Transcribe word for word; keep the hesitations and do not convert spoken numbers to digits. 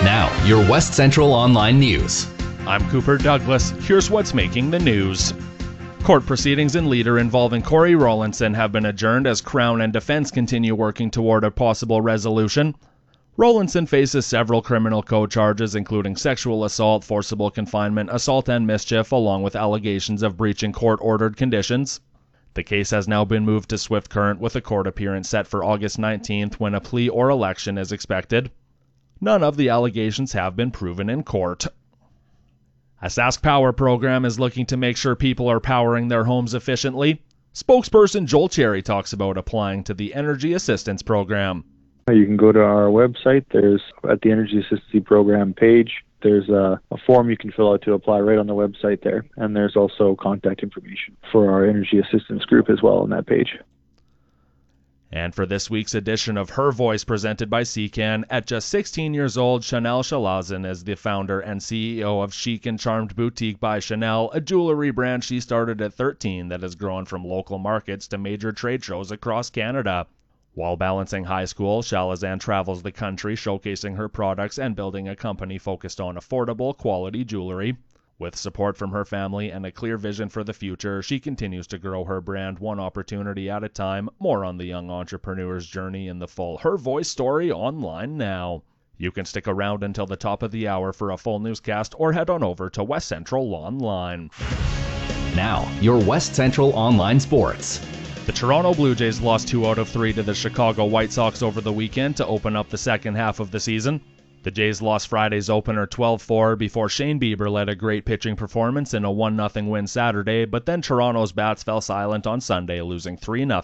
Now, your West Central Online News. I'm Cooper Douglas. Here's what's making the news. Court proceedings in Leader involving Corey Rowlandson have been adjourned as Crown and Defense continue working toward a possible resolution. Rowlandson faces several criminal code charges, including sexual assault, forcible confinement, assault and mischief, along with allegations of breaching court-ordered conditions. The case has now been moved to swift current with a court appearance set for August nineteenth, when a plea or election is expected. None of the allegations have been proven in court. A Sask Power program is looking to make sure people are powering their homes efficiently. Spokesperson Joel Cherry talks about applying to the Energy Assistance Program. You can go to our website. There's, at the Energy Assistance Program page, there's a, a form you can fill out to apply right on the website there. And there's also contact information for our Energy Assistance Group as well on that page. And for this week's edition of Her Voice, presented by C C A N, at just sixteen years old, Chanel Shalazin is the founder and C E O of Chic and Charmed Boutique by Chanel, a jewelry brand she started at thirteen that has grown from local markets to major trade shows across Canada. While balancing high school, Shalazan travels the country showcasing her products and building a company focused on affordable, quality jewelry. With support from her family and a clear vision for the future, she continues to grow her brand one opportunity at a time. More on the young entrepreneur's journey in the full Her Voice story online now. You can stick around until the top of the hour for a full newscast or head on over to West Central Online. Now, your West Central Online Sports. The Toronto Blue Jays lost two out of three to the Chicago White Sox over the weekend to open up the second half of the season. The Jays lost Friday's opener twelve four before Shane Bieber led a great pitching performance in a one nothing win Saturday, but then Toronto's bats fell silent on Sunday, losing three nothing.